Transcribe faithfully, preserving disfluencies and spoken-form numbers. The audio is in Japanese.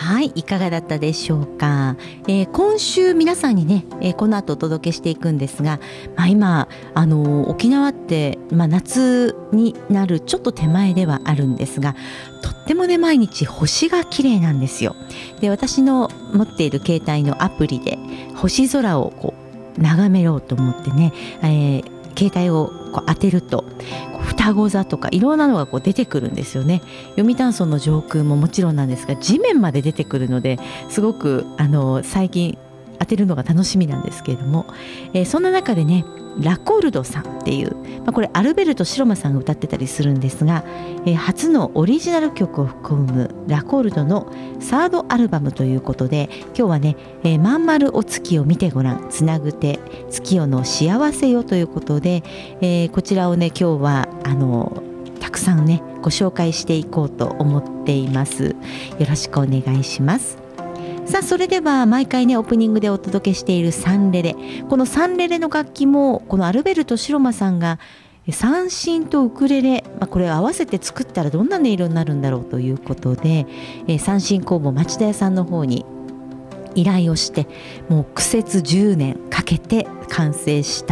はい、いかがだったでしょうか。えー今週皆さんにね、えーこの後お届けしていくんですが、まあ、今あのー沖縄って、まあ、夏になるちょっと手前ではあるんですが、とってもね毎日星が綺麗なんですよ。で、私の持っている携帯のアプリで星空をこう眺めようと思ってね、えー携帯をこう当てると、こう双子座とかいろんなのがこう出てくるんですよね。読谷村の上空ももちろんなんですが、地面まで出てくるので、すごくあの最近当てるのが楽しみなんですけれども、えーそんな中でね、ラコルドさんっていう、まあ、これアルベルト白間さんが歌ってたりするんですが、えー初のオリジナル曲を含むラコルドのサードアルバムということで、今日はね、えーまん丸お月を見てごらん、つなぐて月夜の幸せよということで、えーこちらをね今日はあのたくさんねご紹介していこうと思っています。よろしくお願いします。さあ、それでは毎回ねオープニングでお届けしているサンレレ、このサンレレの楽器もこのアルベルト白間さんが三線とウクレレ、まあ、これを合わせて作ったらどんな音色になるんだろうということで、えー三線工房町田屋さんの方に依頼をして、もう苦節じゅうねんかけて完成した